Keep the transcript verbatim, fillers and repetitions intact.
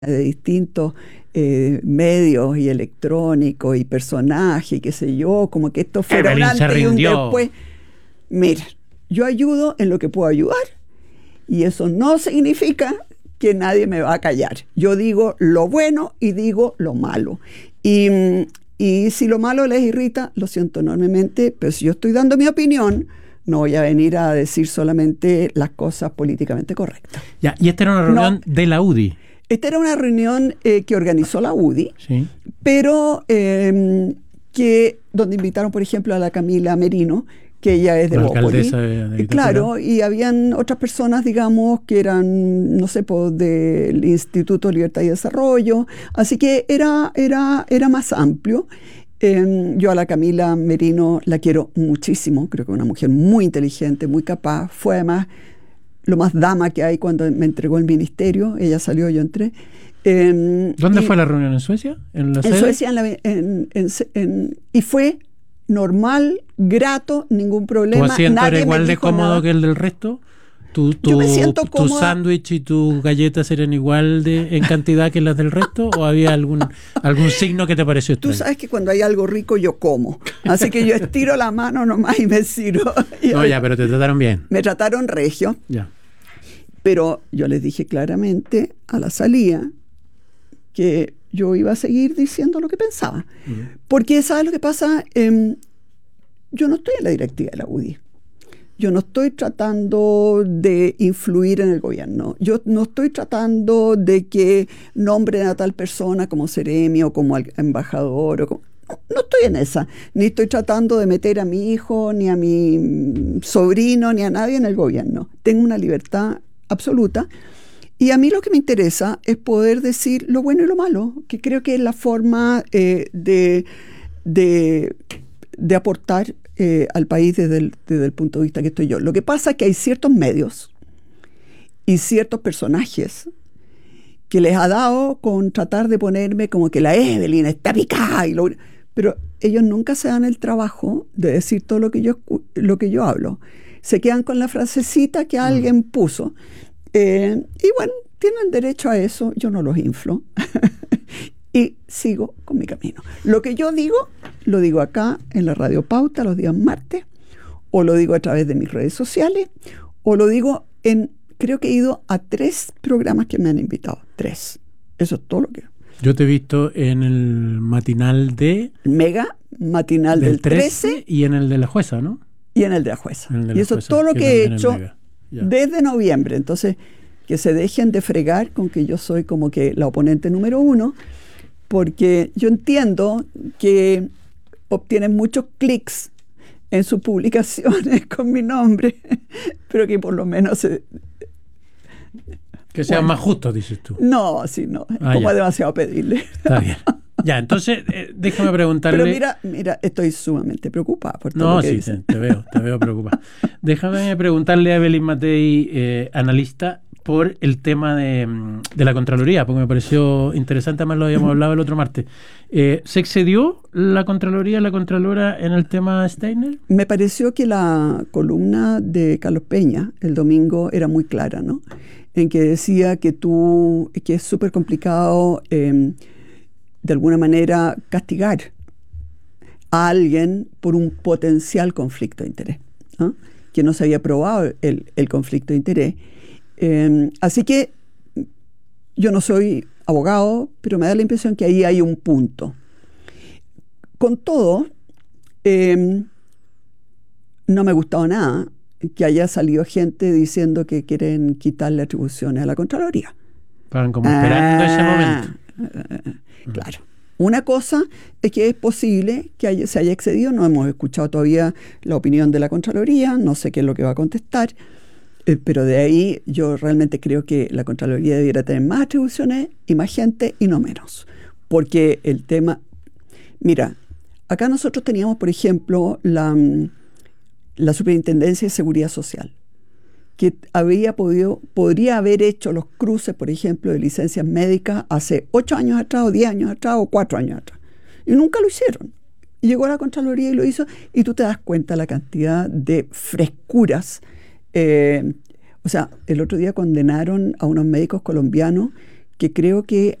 de distintos eh, medios y electrónicos y personajes y qué sé yo, como que esto fuera un antes y un después. Mira, yo ayudo en lo que puedo ayudar y eso no significa que nadie me va a callar. Yo digo lo bueno y digo lo malo. Y, y si lo malo les irrita, lo siento enormemente, pero si yo estoy dando mi opinión, no voy a venir a decir solamente las cosas políticamente correctas. Ya, y esta era una reunión no, de la U D I. Esta era una reunión eh, que organizó la U D I, sí. pero eh, que, donde invitaron, por ejemplo, a la Camila Merino, que ella es de la Bópoli. Alcaldesa de, de Claro, y habían otras personas, digamos, que eran, no sé, pues, del Instituto de Libertad y Desarrollo, así que era, era, era más amplio. Eh, yo a la Camila Merino la quiero muchísimo, creo que es una mujer muy inteligente, muy capaz, fue además lo más dama que hay cuando me entregó el ministerio, ella salió, yo entré. Eh, ¿Dónde y, fue la reunión? ¿En Suecia? ¿En la en sede? Suecia, en la, en, en, en, y fue normal, grato, ningún problema. ¿Tu asiento nadie era igual de cómodo nada. que el del resto? ¿Tu, tu, Yo me siento tu cómoda. sándwich y tus galletas eran igual de en cantidad que las del resto? ¿O había algún, algún signo que te pareció extraño? Tú sabes que cuando hay algo rico yo como. Así que yo estiro la mano nomás y me sirvo. No, ya, pero te trataron bien. Me trataron regio. Ya. Pero yo les dije claramente a la salida que yo iba a seguir diciendo lo que pensaba. Uh-huh. Porque, ¿sabes lo que pasa? Eh, yo no estoy en la directiva de la U D I. Yo no estoy tratando de influir en el gobierno. Yo no estoy tratando de que nombren a tal persona como seremi o como embajador. O como, no, no estoy en esa. Ni estoy tratando de meter a mi hijo, ni a mi sobrino, ni a nadie en el gobierno. Tengo una libertad absoluta. Y a mí lo que me interesa es poder decir lo bueno y lo malo, que creo que es la forma eh, de, de, de aportar eh, al país desde el, desde el punto de vista que estoy yo. Lo que pasa es que hay ciertos medios y ciertos personajes que les ha dado con tratar de ponerme como que la Evelyn está picada, y lo, pero ellos nunca se dan el trabajo de decir todo lo que yo, lo que yo hablo. Se quedan con la frasecita que alguien mm. puso. Eh, y bueno, tienen derecho a eso, yo no los inflo. Y sigo con mi camino. Lo que yo digo, lo digo acá en la Radio Pauta los días martes, o lo digo a través de mis redes sociales, o lo digo en, creo que he ido a tres programas que me han invitado. Tres. Eso es todo lo que... Yo te he visto en el matinal de... Mega, matinal del, del trece, trece y en el de la jueza, ¿no? Y en el de la jueza. De la y eso jueza, es todo lo que, que he hecho desde noviembre. Entonces, que se dejen de fregar con que yo soy como que la oponente número uno, porque yo entiendo que obtienen muchos clics en sus publicaciones con mi nombre, pero que por lo menos se... Que sean bueno, más justos, dices tú. No, sí, no. Ah, como ya. Es demasiado pedirle. Está bien. Ya, entonces, eh, déjame preguntarle... Pero mira, mira, estoy sumamente preocupada por todo no, lo que sí, dicen. Te, te veo, te veo preocupada. Déjame preguntarle a Evelyn Matei, eh, analista, por el tema de, de la Contraloría, porque me pareció interesante, además lo habíamos hablado el otro martes. Eh, ¿Se excedió la Contraloría, la Contralora, en el tema Steiner? Me pareció que la columna de Carlos Peña el domingo era muy clara, ¿no? En que decía que tú, que es súper complicado eh, de alguna manera castigar a alguien por un potencial conflicto de interés, ¿no? Que no se había probado el, el conflicto de interés. Eh, así que yo no soy abogado, pero me da la impresión que ahí hay un punto. Con todo, eh, no me ha gustado nada que haya salido gente diciendo que quieren quitarle atribuciones a la Contraloría. Estaban como esperando ah, ese momento. Uh, claro. Una cosa es que es posible que haya, se haya excedido. No hemos escuchado todavía la opinión de la Contraloría. No sé qué es lo que va a contestar. Eh, pero de ahí yo realmente creo que la Contraloría debiera tener más atribuciones y más gente y no menos. Porque el tema... Mira, acá nosotros teníamos, por ejemplo, la, la Superintendencia de Seguridad Social, que había podido, podría haber hecho los cruces, por ejemplo, de licencias médicas hace ocho años atrás, o diez años atrás, o cuatro años atrás. Y nunca lo hicieron. Y llegó a la Contraloría y lo hizo, y tú te das cuenta la cantidad de frescuras. Eh, o sea, el otro día condenaron a unos médicos colombianos que creo que